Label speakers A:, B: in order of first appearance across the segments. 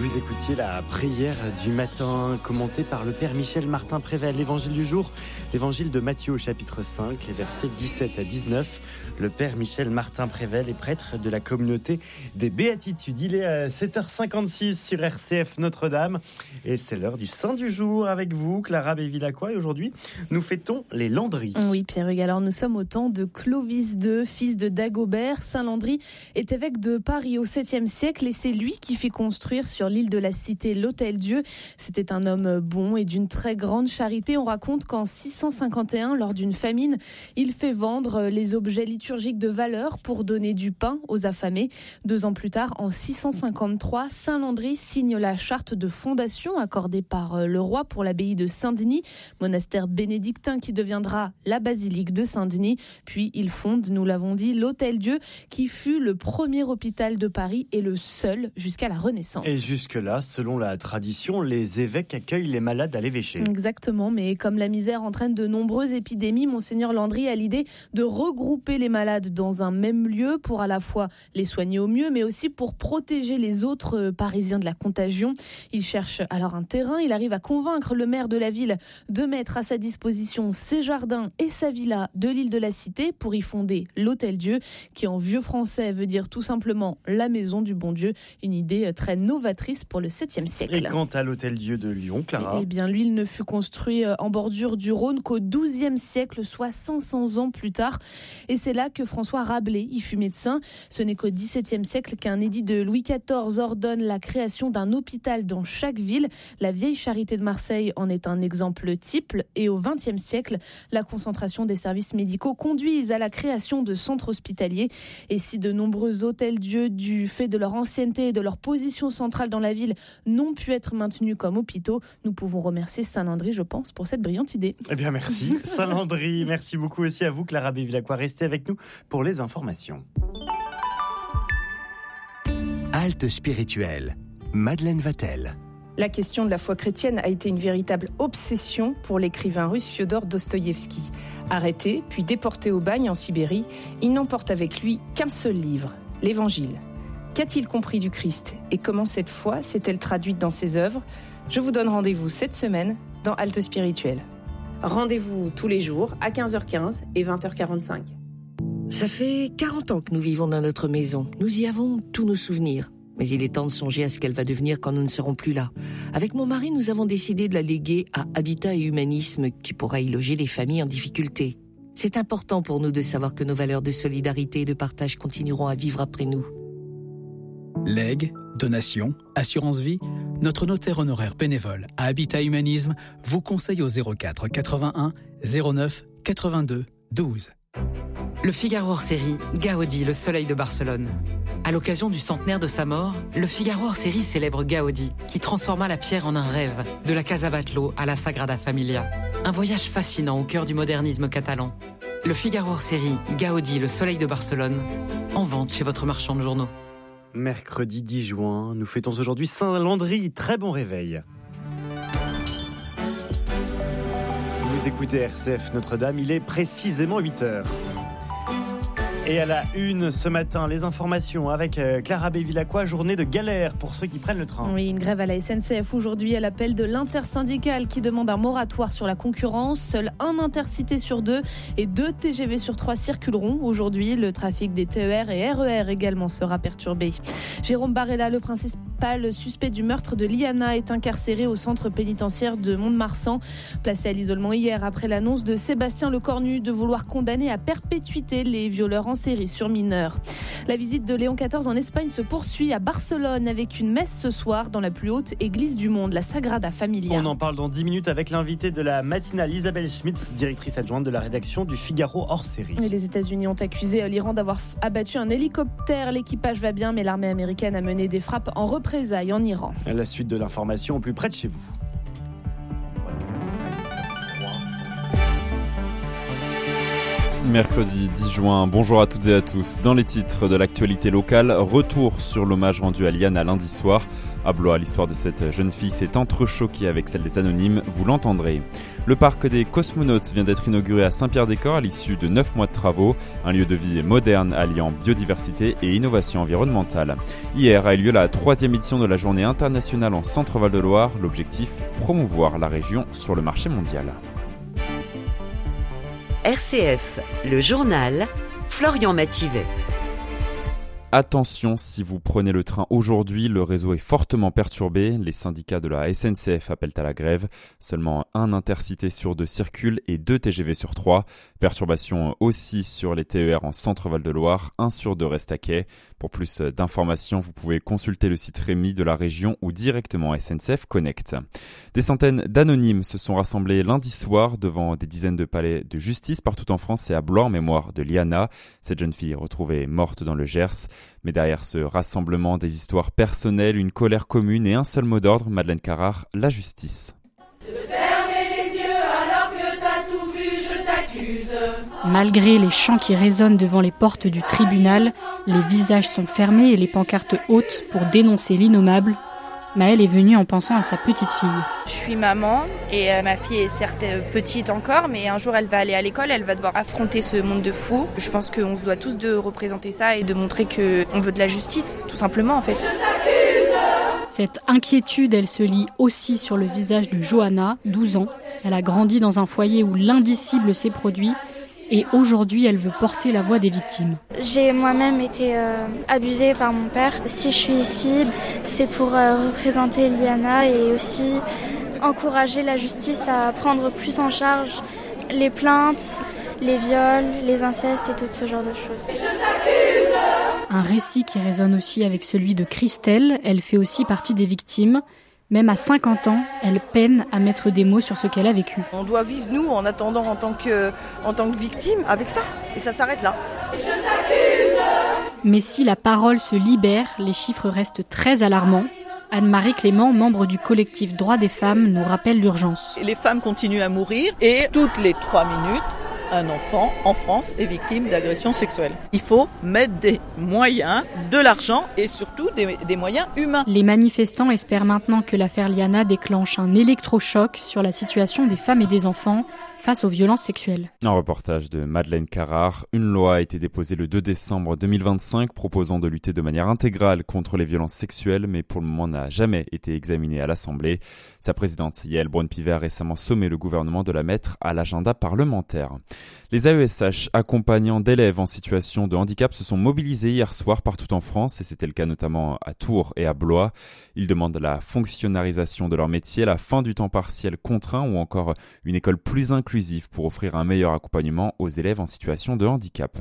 A: Vous écoutiez la prière du matin commentée par le Père Michel Martin Prével. L'évangile du jour, l'évangile de Matthieu au chapitre 5, les versets 17 à 19. Le Père Michel Martin Prével est prêtre de la communauté des Béatitudes. Il est 7h56 sur RCF Notre-Dame et c'est l'heure du Saint du jour avec vous, Clara Bévilacqua. Et aujourd'hui, nous fêtons les Landry.
B: Oui, Pierre-Hugues, alors nous sommes au temps de Clovis II, fils de Dagobert. Saint Landry est évêque de Paris au 7e siècle et c'est lui qui fait construire sur l'île de la Cité l'Hôtel-Dieu. C'était un homme bon et d'une très grande charité. On raconte qu'en 651, lors d'une famine, il fait vendre les objets liturgiques de valeur pour donner du pain aux affamés. 2 ans plus tard, en 653, Saint Landry signe la charte de fondation accordée par le roi pour l'abbaye de Saint-Denis, monastère bénédictin qui deviendra la basilique de Saint-Denis. Puis il fonde, nous l'avons dit, l'Hôtel-Dieu qui fut le premier hôpital de Paris et le seul jusqu'à la Renaissance.
A: Et jusque-là, selon la tradition, les évêques accueillent les malades à l'évêché.
B: Exactement, mais comme la misère entraîne de nombreuses épidémies, Monseigneur Landry a l'idée de regrouper les malades dans un même lieu pour à la fois les soigner au mieux, mais aussi pour protéger les autres Parisiens de la contagion. Il cherche alors un terrain, il arrive à convaincre le maire de la ville de mettre à sa disposition ses jardins et sa villa de l'île de la Cité pour y fonder l'Hôtel-Dieu, qui en vieux français veut dire tout simplement la maison du bon Dieu, une idée très novatrice pour le 7e siècle.
A: Et quant à l'Hôtel-Dieu de Lyon, Clara ?
B: Eh bien, lui, il ne fut construit en bordure du Rhône qu'au XIIe siècle, soit 500 ans plus tard. Et c'est là que François Rabelais y fut médecin. Ce n'est qu'au XVIIe siècle qu'un édit de Louis XIV ordonne la création d'un hôpital dans chaque ville. La vieille Charité de Marseille en est un exemple type. Et au XXe siècle, la concentration des services médicaux conduisent à la création de centres hospitaliers. Et si de nombreux hôtels-dieux, du fait de leur ancienneté et de leur position centrale dans la ville, n'ont pu être maintenus comme hôpitaux, nous pouvons remercier Saint Landry, je pense, pour cette brillante idée.
A: Eh bien, merci Saint Landry. Merci beaucoup aussi à vous, Clara Bévilacqua. Restez avec nous pour les informations.
C: Halte spirituelle. Madeleine Vatel.
D: La question de la foi chrétienne a été une véritable obsession pour l'écrivain russe Fiodor Dostoïevski. Arrêté, puis déporté au bagne en Sibérie, il n'emporte avec lui qu'un seul livre, l'Évangile. Qu'a-t-il compris du Christ et comment cette foi s'est-elle traduite dans ses œuvres ? Je vous donne rendez-vous cette semaine dans Halte Spirituelle. Rendez-vous tous les jours à 15h15 et 20h45.
E: Ça fait 40 ans que nous vivons dans notre maison. Nous y avons tous nos souvenirs. Mais il est temps de songer à ce qu'elle va devenir quand nous ne serons plus là. Avec mon mari, nous avons décidé de la léguer à Habitat et Humanisme qui pourra y loger les familles en difficulté. C'est important pour nous de savoir que nos valeurs de solidarité et de partage continueront à vivre après nous.
F: Legs, donations, assurance vie, notre notaire honoraire bénévole à Habitat Humanisme vous conseille au 04 81 09 82 12.
G: Le Figaro hors série, Gaudi, le soleil de Barcelone. À l'occasion du centenaire de sa mort, le Figaro hors série célèbre Gaudi, qui transforma la pierre en un rêve, de la Casa Batlló à la Sagrada Familia. Un voyage fascinant au cœur du modernisme catalan. Le Figaro hors série, Gaudi, le soleil de Barcelone, en vente chez votre marchand de journaux.
A: Mercredi 10 juin, nous fêtons aujourd'hui Saint Landry. Très bon réveil. Vous écoutez RCF Notre-Dame, il est précisément 8h. Et à la une ce matin, les informations avec Clara Bévilacqua, journée de galère pour ceux qui prennent le train.
B: Oui, une grève à la SNCF aujourd'hui à l'appel de l'intersyndicale qui demande un moratoire sur la concurrence. Seul un intercité sur 2 et 2 TGV sur 3 circuleront aujourd'hui. Le trafic des TER et RER également sera perturbé. Jérôme Barella, le principal suspect du meurtre de Liana, est incarcéré au centre pénitentiaire de Mont-de-Marsan. Placé à l'isolement hier après l'annonce de Sébastien Lecornu de vouloir condamner à perpétuité les violeurs en série sur mineurs. La visite de Léon XIV en Espagne se poursuit à Barcelone avec une messe ce soir dans la plus haute église du monde, la Sagrada Familia.
A: On en parle dans 10 minutes avec l'invitée de la matinale, Isabelle Schmitz, directrice adjointe de la rédaction du Figaro hors série.
B: Et les États-Unis ont accusé l'Iran d'avoir abattu un hélicoptère. L'équipage va bien, mais l'armée américaine a mené des frappes en représailles en Iran.
A: La suite de l'information au plus près de chez vous.
H: Mercredi 10 juin, bonjour à toutes et à tous. Dans les titres de l'actualité locale, retour sur l'hommage rendu à Liana lundi soir. À Blois, l'histoire de cette jeune fille s'est entrechoquée avec celle des Anonymes, vous l'entendrez. Le parc des Cosmonautes vient d'être inauguré à Saint-Pierre-des-Corps à l'issue de 9 mois de travaux. Un lieu de vie moderne alliant biodiversité et innovation environnementale. Hier a eu lieu la 3e édition de la journée internationale en Centre-Val de Loire. L'objectif, promouvoir la région sur le marché mondial.
I: RCF, le journal, Florian Mathivet.
H: Attention, si vous prenez le train aujourd'hui, le réseau est fortement perturbé. Les syndicats de la SNCF appellent à la grève. Seulement un intercité sur 2 circule et 2 TGV sur 3. Perturbation aussi sur les TER en Centre-Val de Loire. 1 sur 2 reste à quai. Pour plus d'informations, vous pouvez consulter le site Rémi de la région ou directement SNCF Connect. Des centaines d'anonymes se sont rassemblés lundi soir devant des dizaines de palais de justice partout en France et à Blois en mémoire de Liana, cette jeune fille retrouvée morte dans le Gers. Mais derrière ce rassemblement, des histoires personnelles, une colère commune et un seul mot d'ordre, Madeleine Carrard, la justice.
J: Fermer les yeux alors que t'as tout vu, je t'accuse.
K: Malgré les chants qui résonnent devant les portes du tribunal, les visages sont fermés et les pancartes hautes pour dénoncer l'innommable. Maëlle est venue en pensant à sa petite fille.
L: Je suis maman et ma fille est certes petite encore, mais un jour elle va aller à l'école, elle va devoir affronter ce monde de fous. Je pense qu'on se doit tous de représenter ça et de montrer qu'on veut de la justice, tout simplement en fait.
K: Cette inquiétude, elle se lit aussi sur le visage de Johanna, 12 ans. Elle a grandi dans un foyer où l'indicible s'est produit. Et aujourd'hui, elle veut porter la voix des victimes.
M: J'ai moi-même été abusée par mon père. Si je suis ici, c'est pour représenter Liana et aussi encourager la justice à prendre plus en charge les plaintes, les viols, les incestes et tout ce genre de choses.
K: Un récit qui résonne aussi avec celui de Christelle. Elle fait aussi partie des victimes. Même à 50 ans, elle peine à mettre des mots sur ce qu'elle a vécu.
N: On doit vivre, nous, en attendant, en tant que victime, avec ça. Et ça s'arrête là.
K: Mais si la parole se libère, les chiffres restent très alarmants. Anne-Marie Clément, membre du collectif Droits des femmes, nous rappelle l'urgence.
O: Les femmes continuent à mourir et toutes les 3 minutes, un enfant en France est victime d'agression sexuelle. Il faut mettre des moyens, de l'argent et surtout des moyens humains.
K: Les manifestants espèrent maintenant que l'affaire Liana déclenche un électrochoc sur la situation des femmes et des enfants face aux violences sexuelles.
H: Un reportage de Madeleine Carrard. Une loi a été déposée le 2 décembre 2025 proposant de lutter de manière intégrale contre les violences sexuelles, mais pour le moment n'a jamais été examinée à l'Assemblée. Sa présidente, Yael Braun-Pivet, a récemment sommé le gouvernement de la mettre à l'agenda parlementaire. Les AESH accompagnant d'élèves en situation de handicap se sont mobilisés hier soir partout en France et c'était le cas notamment à Tours et à Blois. Ils demandent la fonctionnalisation de leur métier, la fin du temps partiel contraint ou encore une école plus inclusive pour offrir un meilleur accompagnement aux élèves en situation de handicap.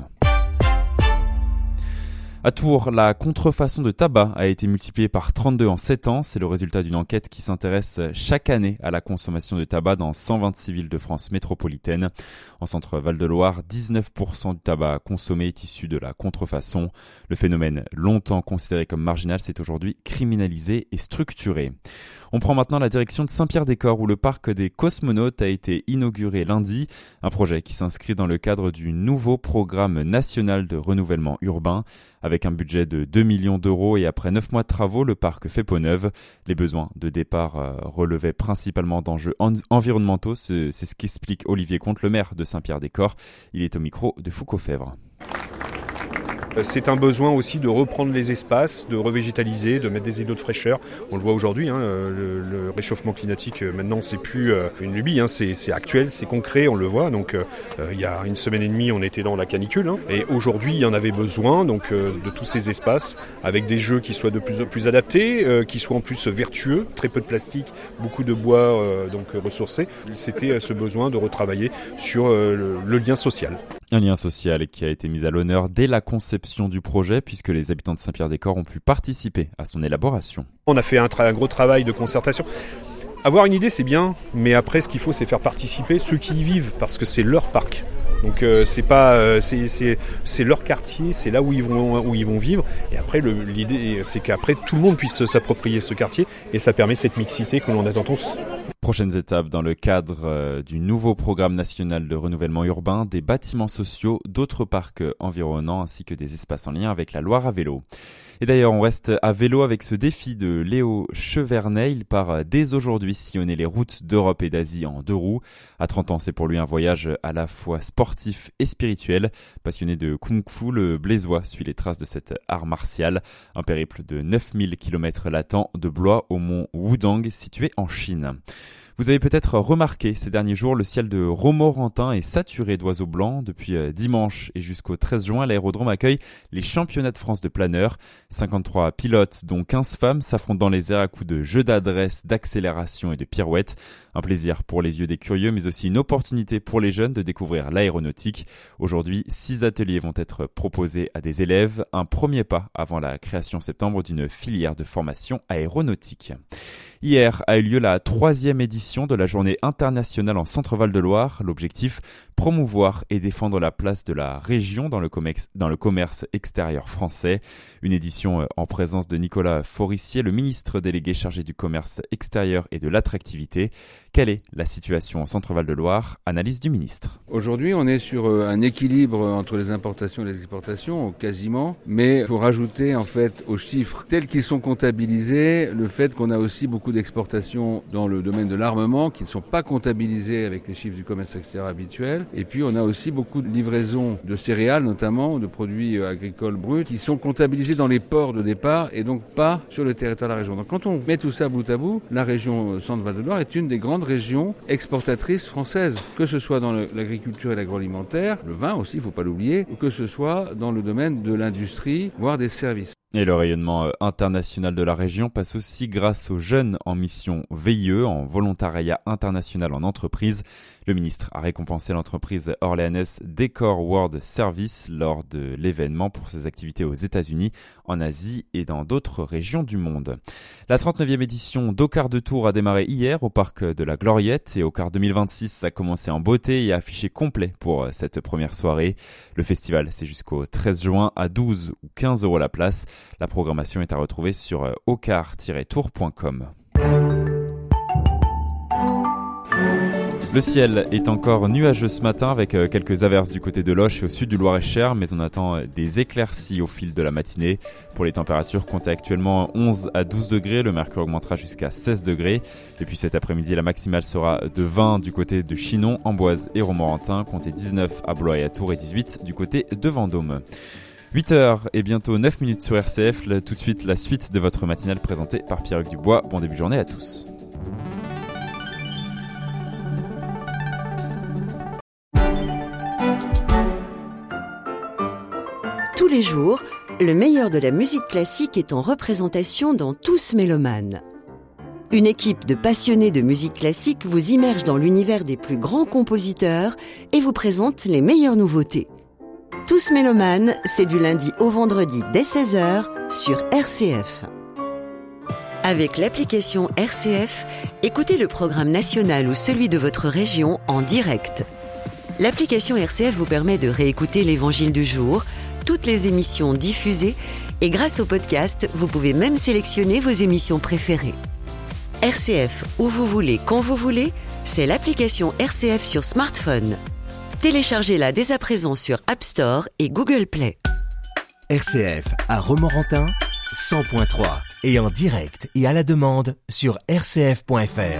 H: À Tours, la contrefaçon de tabac a été multipliée par 32 en 7 ans. C'est le résultat d'une enquête qui s'intéresse chaque année à la consommation de tabac dans 126 villes de France métropolitaine. En Centre-Val de Loire, 19% du tabac consommé est issu de la contrefaçon. Le phénomène, longtemps considéré comme marginal, s'est aujourd'hui criminalisé et structuré. On prend maintenant la direction de Saint-Pierre-des-Corps où le parc des Cosmonautes a été inauguré lundi. Un projet qui s'inscrit dans le cadre du nouveau programme national de renouvellement urbain. Avec un budget de 2 millions d'euros et après 9 mois de travaux, le parc fait peau neuve. Les besoins de départ relevaient principalement d'enjeux environnementaux. C'est ce qu'explique Olivier Comte, le maire de Saint-Pierre-des-Corps. Il est au micro de Foucault Fèvre.
P: C'est un besoin aussi de reprendre les espaces, de revégétaliser, de mettre des îlots de fraîcheur. On le voit aujourd'hui, le réchauffement climatique maintenant c'est plus une lubie, c'est actuel, c'est concret, on le voit. Donc il y a 1 semaine et demie on était dans la canicule et aujourd'hui il y en avait besoin donc de tous ces espaces avec des jeux qui soient de plus en plus adaptés, qui soient en plus vertueux, très peu de plastique, beaucoup de bois donc ressourcés. C'était ce besoin de retravailler sur le lien social.
H: Un lien social qui a été mis à l'honneur dès la conception du projet puisque les habitants de Saint-Pierre-des-Corps ont pu participer à son élaboration.
P: On a fait un gros travail de concertation. Avoir une idée c'est bien, mais après ce qu'il faut c'est faire participer ceux qui y vivent parce que c'est leur parc. Donc c'est leur quartier, c'est là où ils vont vivre. Et après l'idée c'est qu'après tout le monde puisse s'approprier ce quartier et ça permet cette mixité que l'on attend tous.
H: Prochaines étapes dans le cadre du nouveau programme national de renouvellement urbain, des bâtiments sociaux, d'autres parcs environnants ainsi que des espaces en lien avec la Loire à vélo. Et d'ailleurs, on reste à vélo avec ce défi de Léo Chevernet. Il part dès aujourd'hui sillonner les routes d'Europe et d'Asie en 2 roues. À 30 ans, c'est pour lui un voyage à la fois sportif et spirituel. Passionné de kung-fu, le Blésois suit les traces de cet art martial. Un périple de 9000 km l'attend de Blois au mont Wudang, situé en Chine. Vous avez peut-être remarqué ces derniers jours, le ciel de Romorantin est saturé d'oiseaux blancs. Depuis dimanche et jusqu'au 13 juin, l'aérodrome accueille les championnats de France de planeurs. 53 pilotes, dont 15 femmes, s'affrontent dans les airs à coups de jeux d'adresse, d'accélération et de pirouettes. Un plaisir pour les yeux des curieux, mais aussi une opportunité pour les jeunes de découvrir l'aéronautique. Aujourd'hui, 6 ateliers vont être proposés à des élèves. Un premier pas avant la création en septembre d'une filière de formation aéronautique. Hier a eu lieu la 3e édition de la journée internationale en Centre-Val de Loire. L'objectif, promouvoir et défendre la place de la région dans le commerce extérieur français. Une édition en présence de Nicolas Forissier, le ministre délégué chargé du commerce extérieur et de l'attractivité. Quelle est la situation au Centre-Val de Loire? Analyse du ministre.
Q: Aujourd'hui, on est sur un équilibre entre les importations et les exportations, quasiment. Mais il faut rajouter, en fait, aux chiffres tels qu'ils sont comptabilisés, le fait qu'on a aussi beaucoup d'exportations dans le domaine de l'armement qui ne sont pas comptabilisées avec les chiffres du commerce extérieur habituel. Et puis, on a aussi beaucoup de livraisons de céréales, notamment, de produits agricoles bruts, qui sont comptabilisés dans les ports de départ et donc pas sur le territoire de la région. Donc, quand on met tout ça bout à bout, la région Centre-Val de Loire est une des grandes régions exportatrices françaises, que ce soit dans l'agriculture et l'agroalimentaire, le vin aussi, il ne faut pas l'oublier, ou que ce soit dans le domaine de l'industrie, voire des services.
H: Et le rayonnement international de la région passe aussi grâce aux jeunes en mission VIE, en volontariat international en entreprise. Le ministre a récompensé l'entreprise orléanaise Decor World Service lors de l'événement pour ses activités aux États-Unis, en Asie et dans d'autres régions du monde. La 39e édition d'Au-Quart de Tours a démarré hier au parc de la Gloriette et Au-Quart 2026 a commencé en beauté et affiché complet pour cette première soirée. Le festival, c'est jusqu'au 13 juin à 12 ou 15 € la place. La programmation est à retrouver sur auquart-tours.com. Le ciel est encore nuageux ce matin avec quelques averses du côté de Loches et au sud du Loir-et-Cher, mais on attend des éclaircies au fil de la matinée. Pour les températures, comptez actuellement 11 à 12 degrés, le mercure augmentera jusqu'à 16 degrés. Et puis cet après-midi, la maximale sera de 20 du côté de Chinon, Amboise et Romorantin, comptez 19 à Blois et à Tours et 18 du côté de Vendôme. 8h et bientôt 9 minutes sur RCF, tout de suite la suite de votre matinale présentée par Pierre-Hugues Dubois. Bon début de journée à tous.
I: Tous les jours, le meilleur de la musique classique est en représentation dans Tous Mélomanes. Une équipe de passionnés de musique classique vous immerge dans l'univers des plus grands compositeurs et vous présente les meilleures nouveautés. Tous Mélomanes, c'est du lundi au vendredi dès 16h sur RCF. Avec l'application RCF, écoutez le programme national ou celui de votre région en direct. L'application RCF vous permet de réécouter l'Évangile du jour, toutes les émissions diffusées et grâce au podcast, vous pouvez même sélectionner vos émissions préférées. RCF, où vous voulez, quand vous voulez, c'est l'application RCF sur smartphone. Téléchargez-la dès à présent sur App Store et Google Play.
C: RCF à Romorantin, 100.3 et en direct et à la demande sur rcf.fr.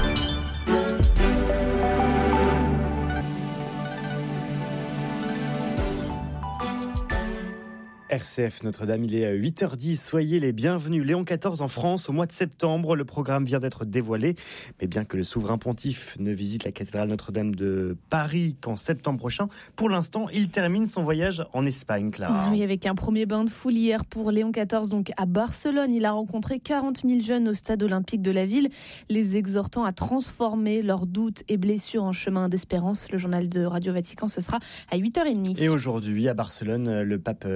A: RCF Notre-Dame, il est 8h10, soyez les bienvenus. Léon XIV en France au mois de septembre, le programme vient d'être dévoilé. Mais bien que le souverain pontife ne visite la cathédrale Notre-Dame de Paris qu'en septembre prochain, pour l'instant, il termine son voyage en Espagne, Clara.
B: Oui, avec un premier bain de foule hier pour Léon XIV, donc à Barcelone. Il a rencontré 40 000 jeunes au stade olympique de la ville, les exhortant à transformer leurs doutes et blessures en chemin d'espérance. Le journal de Radio Vatican, ce sera à 8h30.
A: Et aujourd'hui, à Barcelone, le pape Léon XIV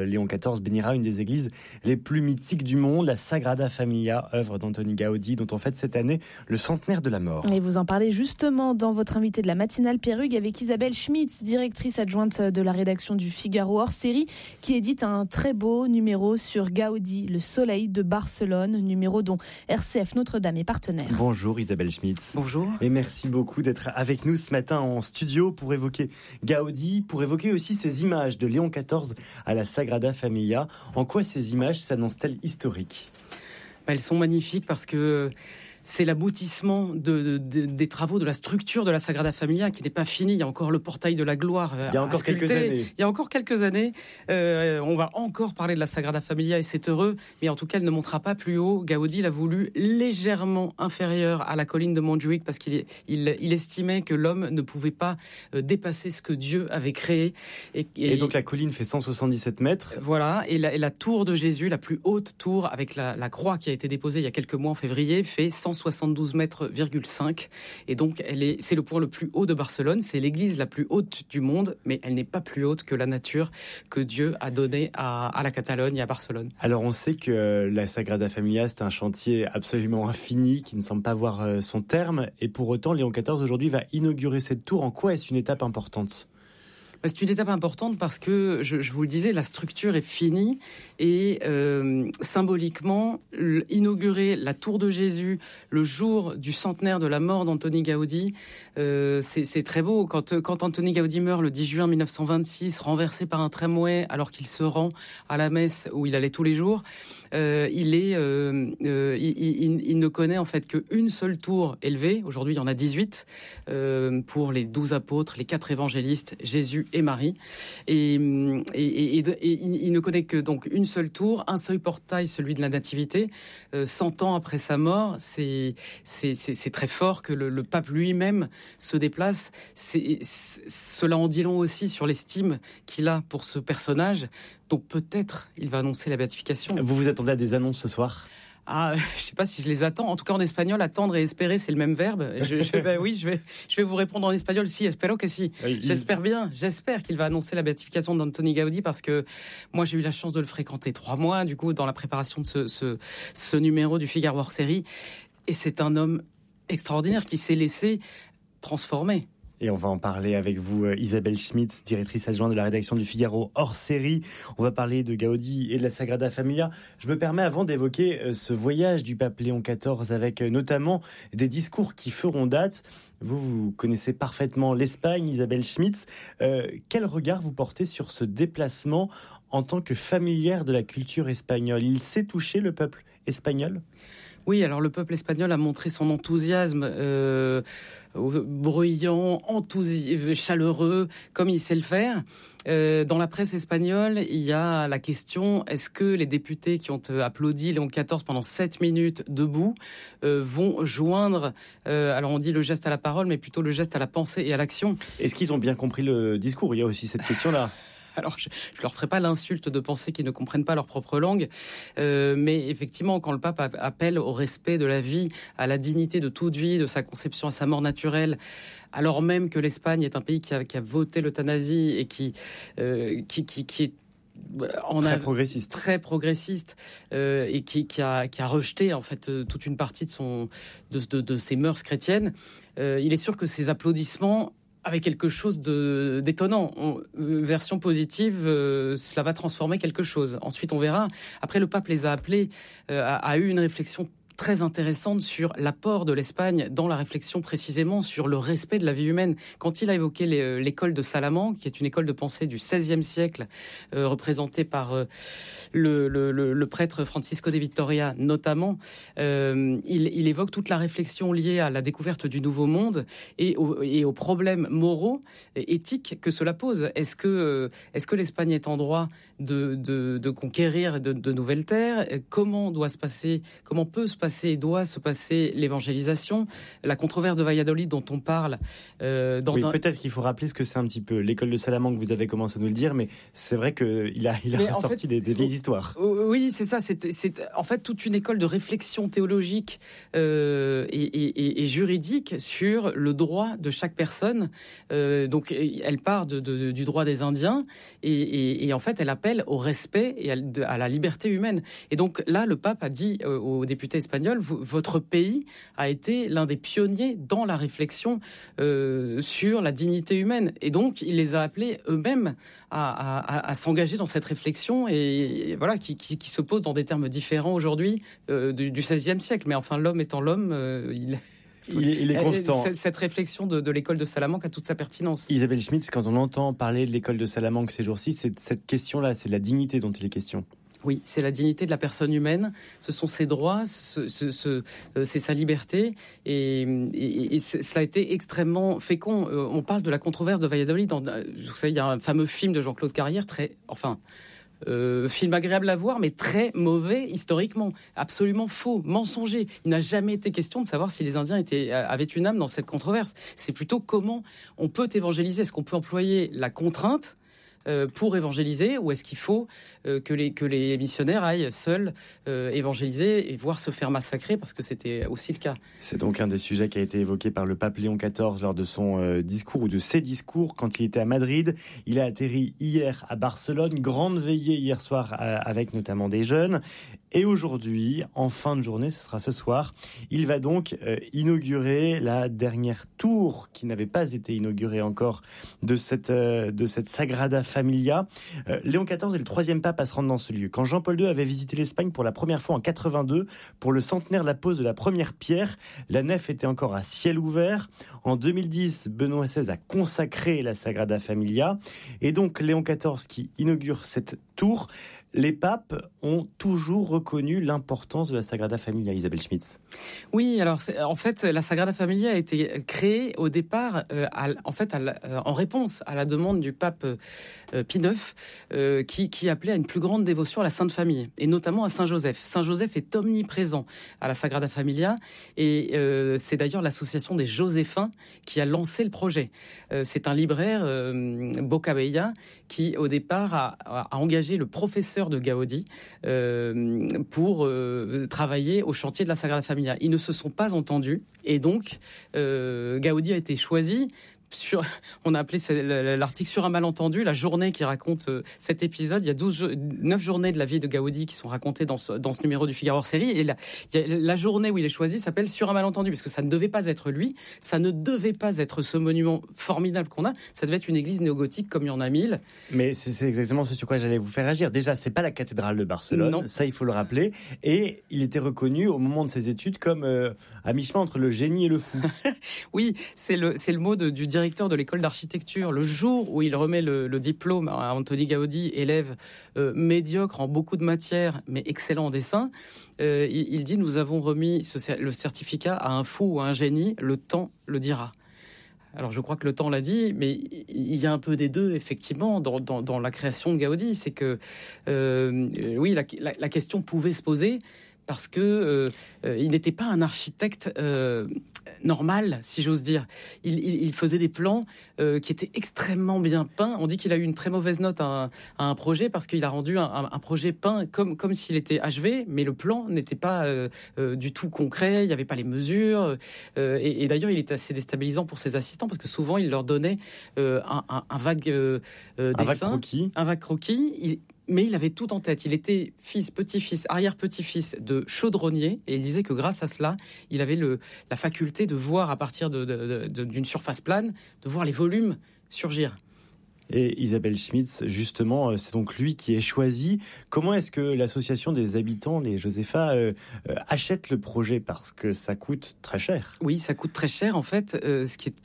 A: XIV bénira une des églises les plus mythiques du monde, la Sagrada Familia, œuvre d'Antoni Gaudi, dont on fête cette année le centenaire de la mort.
B: Et vous en parlez justement dans votre invité de la matinale Pierre Hugues avec Isabelle Schmitz, directrice adjointe de la rédaction du Figaro hors série, qui édite un très beau numéro sur Gaudi, le soleil de Barcelone, numéro dont RCF Notre-Dame est partenaire.
A: Bonjour Isabelle Schmitz.
G: Bonjour.
A: Et merci beaucoup d'être avec nous ce matin en studio pour évoquer Gaudi, pour évoquer aussi ces images de Léon XIV à la Sagrada Familia. En quoi ces images s'annoncent-elles historiques ?
G: Elles sont magnifiques parce que c'est l'aboutissement des travaux de la structure de la Sagrada Familia qui n'est pas fini. Il y a encore le portail de la gloire.
A: Il y a encore quelques années.
G: Il y a encore quelques années. On va encore parler de la Sagrada Familia et c'est heureux. Mais en tout cas, elle ne montera pas plus haut. Gaudi l'a voulu légèrement inférieur à la colline de Montjuïc parce qu'il estimait que l'homme ne pouvait pas dépasser ce que Dieu avait créé.
A: Et donc la colline fait 177 mètres.
G: Voilà. Et la tour de Jésus, la plus haute tour avec la croix qui a été déposée il y a quelques mois en février, fait 172,5 mètres. Et donc, c'est le point le plus haut de Barcelone. C'est l'église la plus haute du monde, mais elle n'est pas plus haute que la nature que Dieu a donnée à la Catalogne et à Barcelone.
A: Alors, on sait que la Sagrada Familia, c'est un chantier absolument infini qui ne semble pas voir son terme. Et pour autant, Léon XIV aujourd'hui va inaugurer cette tour. En quoi est-ce une étape importante ?
G: C'est une étape importante parce que, je vous le disais, la structure est finie et symboliquement, inaugurer la tour de Jésus le jour du centenaire de la mort d'Antoni Gaudi, c'est très beau. Quand Antoni Gaudi meurt le 10 juin 1926, renversé par un tramway alors qu'il se rend à la messe où il allait tous les jours, il ne connaît en fait qu'une seule tour élevée. Aujourd'hui, il y en a 18 pour les 12 apôtres, les 4 évangélistes, Jésus et Marie. Et il ne connaît que donc une seule tour, un seul portail, celui de la Nativité. 100 ans après sa mort, c'est très fort que le pape lui-même se déplace. Cela en dit long aussi sur l'estime qu'il a pour ce personnage. Donc peut-être il va annoncer la béatification.
A: Vous vous attendez à des annonces ce soir ?
G: Je sais pas si je les attends. En tout cas, en espagnol, attendre et espérer, c'est le même verbe. Oui, je vais vous répondre en espagnol. Si, espero que si. J'espère bien. J'espère qu'il va annoncer la béatification d'Antoni Gaudi parce que moi, j'ai eu la chance de le fréquenter 3 mois, du coup, dans la préparation de ce numéro du Figaro hors série. Et c'est un homme extraordinaire qui s'est laissé transformer.
A: Et on va en parler avec vous, Isabelle Schmitz, directrice adjointe de la rédaction du Figaro hors série. On va parler de Gaudi et de la Sagrada Familia. Je me permets avant d'évoquer ce voyage du pape Léon XIV avec notamment des discours qui feront date. Vous connaissez parfaitement l'Espagne, Isabelle Schmitz. Quel regard vous portez sur ce déplacement en tant que familière de la culture espagnole ? Il sait toucher le peuple espagnol ?
G: Oui, alors le peuple espagnol a montré son enthousiasme bruyant, chaleureux, comme il sait le faire. Dans la presse espagnole, il y a la question, est-ce que les députés qui ont applaudi Léon XIV pendant 7 minutes debout vont joindre, alors on dit le geste à la parole, mais plutôt le geste à la pensée et à l'action ?
A: Est-ce qu'ils ont bien compris le discours ? Il y a aussi cette question-là.
G: Alors, je leur ferai pas l'insulte de penser qu'ils ne comprennent pas leur propre langue, mais effectivement, quand le pape appelle au respect de la vie, à la dignité de toute vie, de sa conception à sa mort naturelle, alors même que l'Espagne est un pays qui a voté l'euthanasie et qui est très progressiste et qui a rejeté en fait toute une partie de ses mœurs chrétiennes, il est sûr que ces applaudissements avec quelque chose d'étonnant. Version positive, cela va transformer quelque chose. Ensuite, on verra. Après, le pape les a appelés, a eu une réflexion très intéressante sur l'apport de l'Espagne dans la réflexion précisément sur le respect de la vie humaine. Quand il a évoqué l'école de Salamanque, qui est une école de pensée du XVIe siècle, représentée par le prêtre Francisco de Vitoria notamment, il évoque toute la réflexion liée à la découverte du Nouveau Monde et aux problèmes moraux et éthiques que cela pose. Est-ce que l'Espagne est en droit de conquérir de nouvelles terres ? Comment peut se passer et doit se passer l'évangélisation. La controverse de Valladolid dont on parle...
A: peut-être qu'il faut rappeler ce que c'est un petit peu. L'école de Salamanque, vous avez commencé à nous le dire, mais c'est vrai qu'il a ressorti des vieilles histoires.
G: Oui, c'est ça. C'est en fait toute une école de réflexion théologique et juridique sur le droit de chaque personne. Donc, elle part du droit des Indiens et en fait, elle appelle au respect et à la liberté humaine. Et donc là, le pape a dit aux députés espagnols, votre pays a été l'un des pionniers dans la réflexion sur la dignité humaine. Et donc, il les a appelés eux-mêmes à s'engager dans cette réflexion et voilà, qui se pose dans des termes différents aujourd'hui du XVIe siècle. Mais enfin, l'homme étant l'homme, il est constant. Cette réflexion de l'école de Salamanque a toute sa pertinence.
A: Isabelle Schmitz, quand on entend parler de l'école de Salamanque ces jours-ci, c'est cette question-là, c'est la dignité dont il est question.
G: Oui, c'est la dignité de la personne humaine, ce sont ses droits, c'est sa liberté, et ça a été extrêmement fécond. On parle de la controverse de Valladolid. Vous savez, il y a un fameux film de Jean-Claude Carrière, film agréable à voir, mais très mauvais historiquement, absolument faux, mensonger. Il n'a jamais été question de savoir si les Indiens avaient une âme dans cette controverse. C'est plutôt comment on peut évangéliser. Est-ce qu'on peut employer la contrainte pour évangéliser, ou est-ce qu'il faut que les missionnaires aillent seuls évangéliser et voir se faire massacrer, parce que c'était aussi le cas.
A: C'est donc un des sujets qui a été évoqué par le pape Léon XIV lors de son discours, ou de ses discours, quand il était à Madrid. Il a atterri hier à Barcelone, grande veillée hier soir avec notamment des jeunes. Et aujourd'hui, en fin de journée, ce sera ce soir, il va donc inaugurer la dernière tour qui n'avait pas été inaugurée encore de cette Sagrada Familia. Léon XIV est le 3e pape à se rendre dans ce lieu. Quand Jean-Paul II avait visité l'Espagne pour la première fois en 82, pour le centenaire de la pose de la première pierre, la nef était encore à ciel ouvert. En 2010, Benoît XVI a consacré la Sagrada Familia. Et donc Léon XIV qui inaugure cette tour. Les papes ont toujours reconnu l'importance de la Sagrada Familia, Isabelle Schmitz.
G: Oui, alors en fait, la Sagrada Familia a été créée au départ en réponse à la demande du pape Pie IX, qui appelait à une plus grande dévotion à la Sainte Famille, et notamment à Saint Joseph. Saint Joseph est omniprésent à la Sagrada Familia, et c'est d'ailleurs l'association des Joséphains qui a lancé le projet. C'est un libraire, Bocabella, qui au départ a engagé le professeur de Gaudi pour travailler au chantier de la Sagrada Familia. Ils ne se sont pas entendus, et donc Gaudi a été choisi. On a appelé l'article sur un malentendu, la journée qui raconte cet épisode. Il y a 9 journées de la vie de Gaudi qui sont racontées dans ce numéro du Figaro hors série. Et la journée où il est choisi s'appelle sur un malentendu, parce que ça ne devait pas être lui, ça ne devait pas être ce monument formidable qu'on a, ça devait être une église néogothique comme il y en a 1000.
A: Mais c'est exactement ce sur quoi j'allais vous faire agir. Déjà, c'est pas la cathédrale de Barcelone, non. Ça il faut le rappeler. Et il était reconnu au moment de ses études comme à mi-chemin entre le génie et le fou.
G: Oui, c'est le mot du directeur de l'école d'architecture. Le jour où il remet le diplôme à Antoni Gaudi, élève médiocre en beaucoup de matières, mais excellent en dessin, il dit: nous avons remis le certificat à un fou ou à un génie, le temps le dira. Alors je crois que le temps l'a dit, mais il y a un peu des deux, effectivement, dans la création de Gaudi. C'est que, oui, la question pouvait se poser, parce que il n'était pas un architecte normal, si j'ose dire. Il faisait des plans qui étaient extrêmement bien peints. On dit qu'il a eu une très mauvaise note à un projet, parce qu'il a rendu un projet peint comme s'il était achevé, mais le plan n'était pas du tout concret, il n'y avait pas les mesures. Et d'ailleurs, il était assez déstabilisant pour ses assistants, parce que souvent, il leur donnait un vague dessin, un vague croquis. Mais il avait tout en tête. Il était fils, petit-fils, arrière-petit-fils de chaudronnier, et il disait que grâce à cela, il avait la faculté de voir, à partir d'une surface plane, de voir les volumes surgir.
A: Et Isabelle Schmitz, justement, c'est donc lui qui est choisi. Comment est-ce que l'association des habitants, les Josépha, achète le projet? Parce que ça coûte très cher.
G: Oui, ça coûte très cher. En fait, ce qui est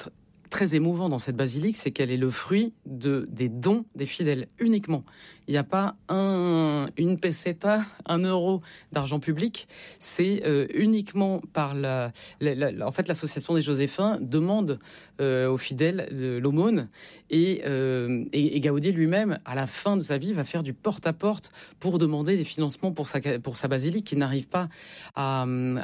G: très émouvant dans cette basilique, c'est qu'elle est le fruit des dons des fidèles uniquement. Il n'y a pas une peseta, 1 euro d'argent public. C'est uniquement par en fait, l'association des Joséphins demande aux fidèles l'aumône et Gaudi lui-même, à la fin de sa vie, va faire du porte-à-porte pour demander des financements pour sa basilique qu'il n'arrive pas à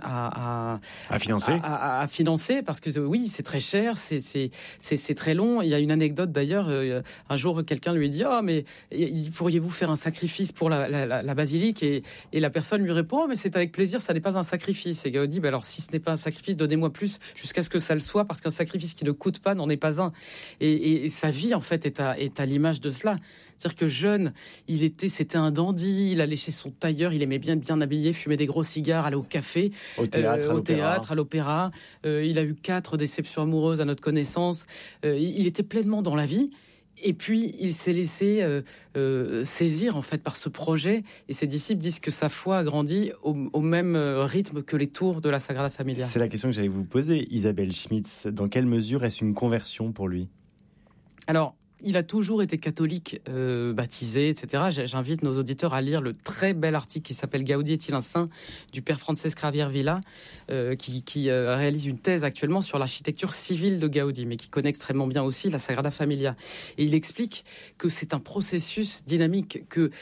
G: financer parce que oui, c'est très cher, c'est très long. Il y a une anecdote d'ailleurs. Un jour, quelqu'un lui dit mais pourriez-vous faire un sacrifice pour la basilique et la personne lui répond mais c'est avec plaisir, ça n'est pas un sacrifice. Et Gaudi dit alors si ce n'est pas un sacrifice, donnez-moi plus jusqu'à ce que ça le soit, parce qu'un sacrifice qui ne coûte pas n'en est pas un. Et sa vie en fait est à l'image de cela. C'est-à-dire que jeune, c'était un dandy, il allait chez son tailleur, il aimait bien habiller, fumer des gros cigares, aller au café,
A: au théâtre,
G: à l'opéra. Il a eu 4 déceptions amoureuses à notre connaissance. Il était pleinement dans la vie. Et puis, il s'est laissé saisir en fait par ce projet. Et ses disciples disent que sa foi a grandi au même rythme que les tours de la Sagrada Familia.
A: C'est la question que j'allais vous poser, Isabelle Schmitz. Dans quelle mesure est-ce une conversion pour lui ?
G: Alors, il a toujours été catholique, baptisé, etc. J'invite nos auditeurs à lire le très bel article qui s'appelle « Gaudi est-il un saint ?» du père Francesc Javier Villa, qui réalise une thèse actuellement sur l'architecture civile de Gaudi, mais qui connaît extrêmement bien aussi la Sagrada Familia. Et il explique que c'est un processus dynamique, que